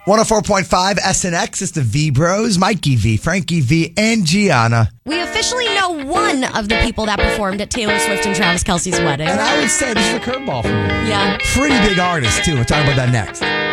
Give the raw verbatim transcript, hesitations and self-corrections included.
one oh four point five S N X. It's the V Bros, Mikey V, Frankie V, and Gianna. We officially know one of the people that performed at Taylor Swift and Travis Kelce's wedding. And I would say this is a curveball for me. Yeah. Pretty big artist, too. We'll talk about that next.